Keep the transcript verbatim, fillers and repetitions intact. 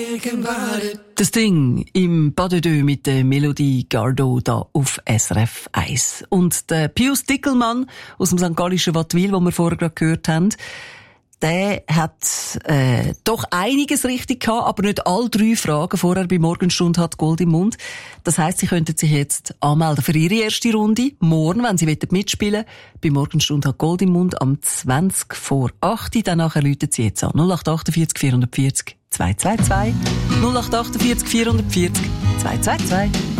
Das Ding im Pas de Deux mit der Melodie Gardot da auf S R F eins. Und der Pius Dickelmann aus dem Sankt Gallischen Wattwil, den wir vorher gerade gehört haben, der hat äh, doch einiges richtig gehabt, aber nicht alle drei Fragen vorher bei Morgenstunde hat Gold im Mund. Das heisst, Sie könnten sich jetzt anmelden für Ihre erste Runde. Morgen, wenn Sie mitspielen wollen, bei Morgenstunde hat Gold im Mund am zwanzig vor acht. Danach läuten Sie jetzt an null acht acht vier vier vierzig zwei zwei zwei null acht acht vier vier vierzig zwei zwei zwei.